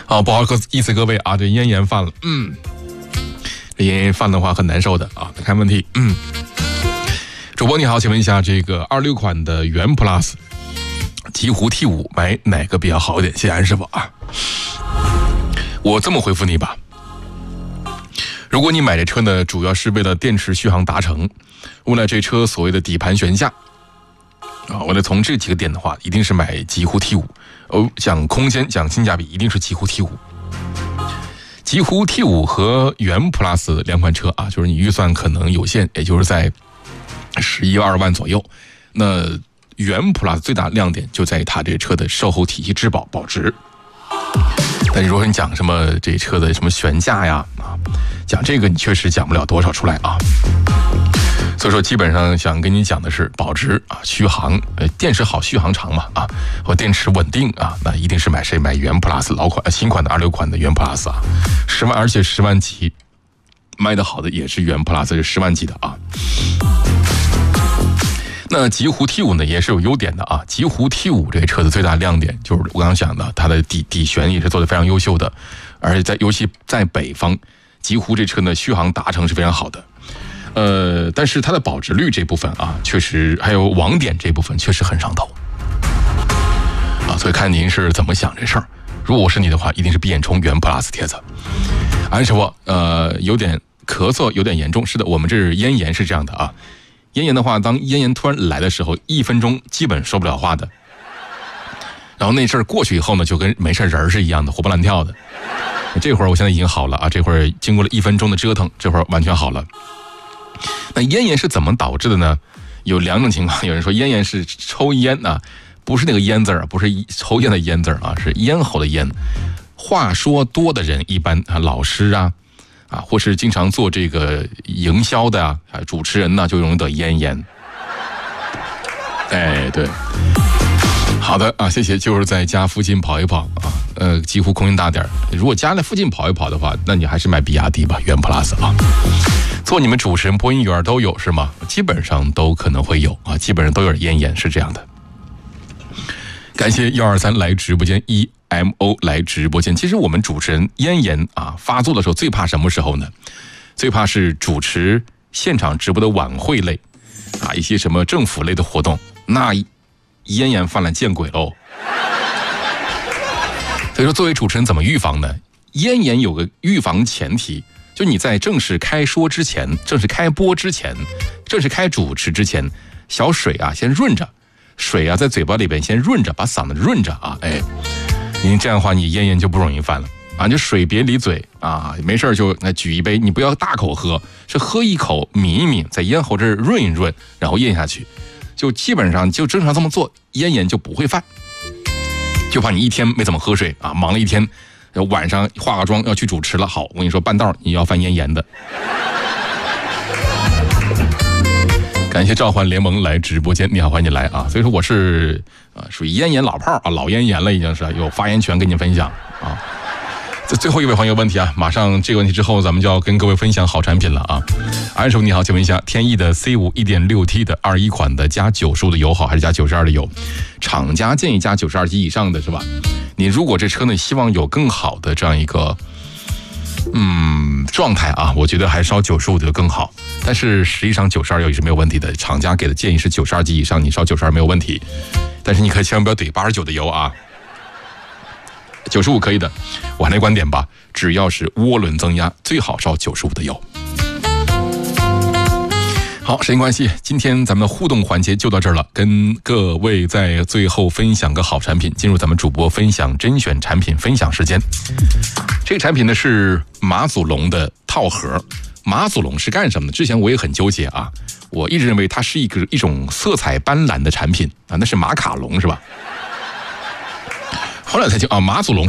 不好意思各位啊，这咽炎犯了，这咽炎犯的话很难受的啊，看问题，主播你好，请问一下这个26款的元 Plus 极狐 T5 买哪个比较好一点？谢谢安师傅啊。我这么回复你吧，如果你买这车呢，主要是为了电池续航达成，为了这车所谓的底盘悬架为了从这几个点的话，一定是买极狐 T5。讲空间讲性价比，一定是极狐 T5。极狐 T5 和元 Plus 两款车啊，就是你预算可能有限，也就是在11、12万左右。那元 Plus 最大亮点就在于它这车的售后体系质保保值。但是如果你讲什么这车的什么悬架呀讲这个你确实讲不了多少出来啊。所以说基本上想跟你讲的是保值续航，电池好续航长嘛或电池稳定那一定是买谁？买元 Plus 老款新款的26款的元 Plus 10万，而且10万级卖的好的也是元 Plus 是10万级的那极狐 T5 呢也是有优点的极狐 T5 这个车的最大亮点就是我刚刚讲的，它的底悬也是做得非常优秀的，而且尤其在北方，极狐这车呢续航达成是非常好的。但是它的保值率这部分确实还有网点这部分确实很上头所以看您是怎么想这事儿。如果我是你的话，一定是闭眼充元 Plus 贴子。安师傅，有点咳嗽，有点严重。是的，我们这是咽炎是这样的咽炎的话，当咽炎突然来的时候，1分钟基本说不了话的。然后那阵儿过去以后呢，就跟没事人是一样的，活蹦乱跳的。这会儿我现在已经好了这会儿经过了1分钟的折腾，这会儿完全好了。那咽炎是怎么导致的呢？有2种情况，有人说咽炎是抽烟不是那个烟字不是抽烟的烟字是咽喉的咽。话说多的人，一般老师或是经常做这个营销的主持人就容易得咽炎。对，好的谢谢。就是在家附近跑一跑几乎空间大点，如果家里附近跑一跑的话，那你还是买比亚迪吧，元 Plus 做你们主持人播音员都有是吗？基本上都可能会有基本上都有咽炎，是这样的。感谢123来直播间，EMO 来直播间。其实我们主持人咽炎发作的时候最怕什么时候呢？最怕是主持现场直播的晚会类一些什么政府类的活动，那咽炎犯了见鬼喽。所以说作为主持人怎么预防呢？咽炎有个预防前提，就你在正式开说之前，正式开播之前，正式开主持之前，小水先润着，水在嘴巴里边先润着，把嗓子润着您这样的话你咽炎就不容易犯了就水别离嘴没事就举一杯，你不要大口喝，是喝一口抿一抿，在咽喉这儿润一润，然后咽下去，就基本上就正常这么做，咽炎就不会犯。就怕你一天没怎么喝水忙了一天，晚上化个妆要去主持了，好，我跟你说半道你要犯咽炎的。感谢召唤联盟来直播间，你好，欢迎你来所以说我是属于咽炎老炮老咽炎了，已经是有发言权跟您分享最后一位朋友问题马上这个问题之后咱们就要跟各位分享好产品了安叔你好，请问一下，天翼的 C5 1.6T 的21款的加95的油好还是加92的油？厂家建议加92级以上的是吧？你如果这车呢希望有更好的这样一个状态我觉得还烧95的更好，但是实际上92油也是没有问题的，厂家给的建议是92级以上，你烧92没有问题，但是你可以千万不要怼89的油95可以的，我还那观点吧，只要是涡轮增压最好烧95的油。好，时间关系，今天咱们的互动环节就到这儿了，跟各位在最后分享个好产品，进入咱们主播分享甄选产品分享时间。这个产品呢是马祖龙的套盒。马祖龙是干什么的？之前我也很纠结我一直认为它是一种色彩斑斓的产品那是马卡龙是吧？后来才听马祖龙